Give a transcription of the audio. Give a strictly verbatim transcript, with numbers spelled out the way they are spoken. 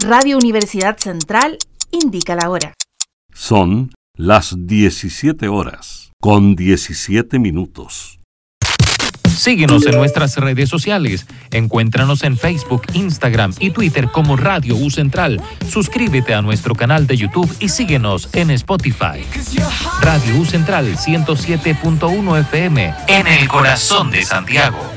Radio Universidad Central indica la hora. Son las diecisiete horas con diecisiete minutos. Síguenos en nuestras redes sociales. Encuéntranos en Facebook, Instagram y Twitter como Radio U Central. Suscríbete a nuestro canal de YouTube y síguenos en Spotify. Radio U Central ciento siete punto uno F M en el corazón de Santiago.